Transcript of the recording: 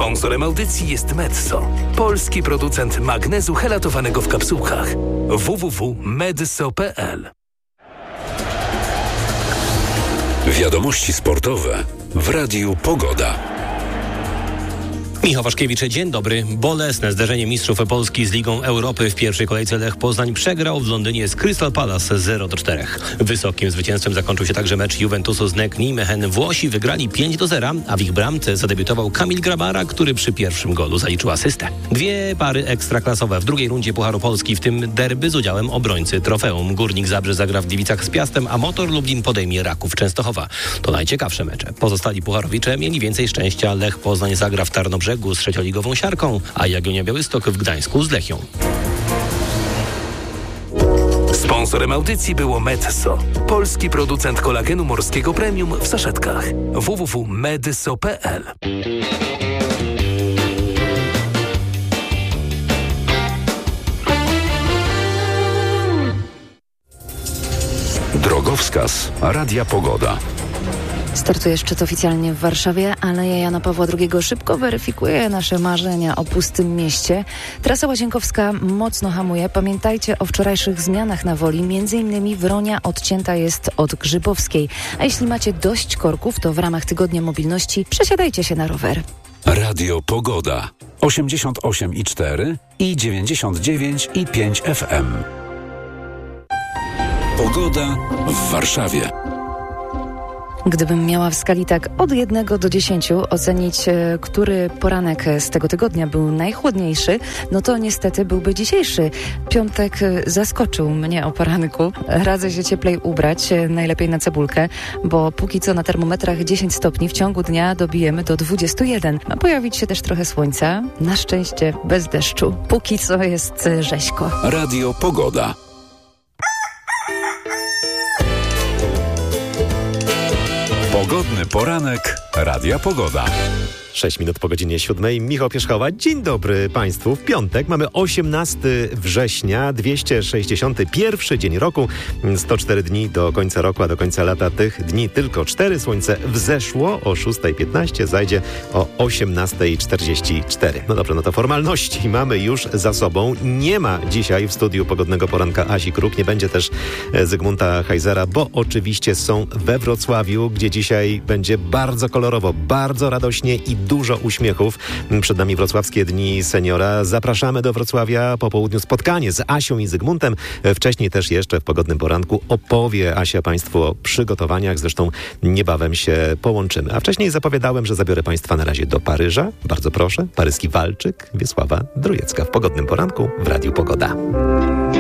Sponsorem audycji jest Medso, polski producent magnezu helatowanego w kapsułkach. www.medso.pl. Wiadomości sportowe w Radiu Pogoda. Michał Waszkiewicz, dzień dobry. Bolesne zderzenie mistrzów Polski z Ligą Europy. W pierwszej kolejce Lech Poznań przegrał w Londynie z Crystal Palace 0-4. Wysokim zwycięstwem zakończył się także mecz Juventusu z NEC Nijmegen. Włosi wygrali 5-0, a w ich bramce zadebiutował Kamil Grabara, który przy pierwszym golu zaliczył asystę. Dwie pary ekstraklasowe w drugiej rundzie Pucharu Polski, w tym derby z udziałem obrońcy trofeum. Górnik Zabrze zagra w Gliwicach z Piastem, a Motor Lublin podejmie Raków Częstochowa. To najciekawsze mecze. Pozostali pucharowicze mieli więcej szczęścia. Lech Poznań zagra w Tarnobrzegu z trzecioligową Siarką, a Jagiellonia Białystok w Gdańsku z Lechią. Sponsorem audycji było Medso, polski producent kolagenu morskiego premium w saszetkach. www.medso.pl. Drogowskaz Radia Pogoda. Startuje szczyt oficjalnie w Warszawie, Aleja Jana Pawła II szybko weryfikuje nasze marzenia o pustym mieście. Trasa Łazienkowska mocno hamuje. Pamiętajcie o wczorajszych zmianach na Woli. Między innymi Wronia odcięta jest od Grzybowskiej. A jeśli macie dość korków, to w ramach Tygodnia Mobilności przesiadajcie się na rower. Radio Pogoda 88,4 i 99,5 FM. Pogoda w Warszawie. Gdybym miała w skali tak od 1 do 10 ocenić, który poranek z tego tygodnia był najchłodniejszy, no to niestety byłby dzisiejszy. Piątek zaskoczył mnie o poranku. Radzę się cieplej ubrać, najlepiej na cebulkę, bo póki co na termometrach 10 stopni, w ciągu dnia dobijemy do 21. Ma pojawić się też trochę słońca, na szczęście bez deszczu. Póki co jest rzeźko. Radio Pogoda. Pogodny poranek Radia Pogoda. 6 minut po godzinie 7. Michał Pierzchowa. Dzień dobry Państwu. W piątek mamy 18 września, 261 dzień roku. 104 dni do końca roku, a do końca lata tych dni tylko 4. Słońce wzeszło o 6:15, zajdzie o 18:44. No dobrze, no to formalności mamy już za sobą. Nie ma dzisiaj w studiu Pogodnego Poranka Asi Kruk, nie będzie też Zygmunta Heisera, bo oczywiście są we Wrocławiu, gdzie dzisiaj będzie bardzo kolorowo, bardzo radośnie i dużo uśmiechów. Przed nami Wrocławskie Dni Seniora. Zapraszamy do Wrocławia. Po południu spotkanie z Asią i Zygmuntem. Wcześniej też jeszcze w Pogodnym Poranku opowie Asia Państwu o przygotowaniach. Zresztą niebawem się połączymy. A wcześniej zapowiadałem, że zabiorę Państwa na razie do Paryża. Bardzo proszę. Paryski walczyk Wiesława Drujecka w Pogodnym Poranku w Radiu Pogoda.